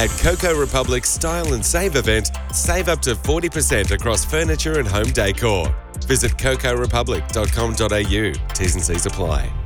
At Coco Republic's Style and Save event, save up to 40% across furniture and home decor. Visit cocorepublic.com.au. T's and C's apply.